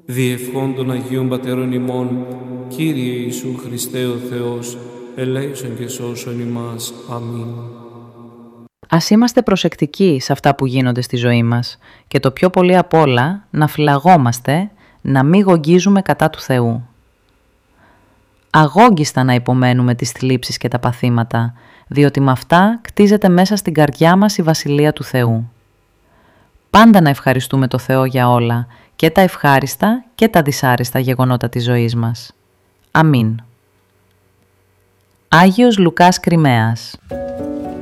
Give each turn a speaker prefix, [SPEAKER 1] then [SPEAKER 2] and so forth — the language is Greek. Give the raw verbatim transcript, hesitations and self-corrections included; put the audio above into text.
[SPEAKER 1] Διευχών των Αγίων Πατέρων ημών, Κύριε Ιησού Χριστέ ο Θεός, ελέησον και σώσον ημάς. Αμήν.
[SPEAKER 2] Ας είμαστε προσεκτικοί σε αυτά που γίνονται στη ζωή μας και το πιο πολύ απ' όλα να φυλαγόμαστε, να μην γογγίζουμε κατά του Θεού. Αγόγγιστα να υπομένουμε τις θλίψεις και τα παθήματα, διότι με αυτά κτίζεται μέσα στην καρδιά μας η Βασιλεία του Θεού. Πάντα να ευχαριστούμε το Θεό για όλα, και τα ευχάριστα και τα δυσάρεστα γεγονότα της ζωής μας. Αμήν. Άγιος Λουκάς Κριμαίας.